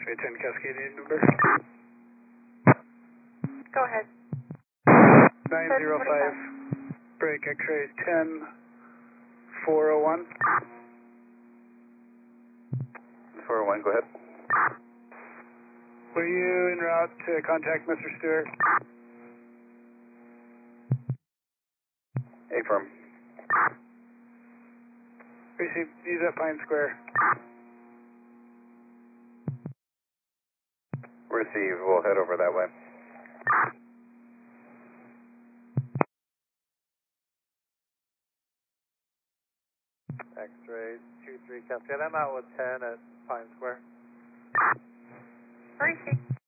X-ray 10 Cascadian number. Go ahead. 905, break X-ray 10, 401. 401, go ahead. Were you en route to contact Mr. Stewart? Affirm. Receive, he's at Pine Square. Receive, we'll head over that way. X-ray 23 Cascade. I'm out with 10 at Pine Square. Receive.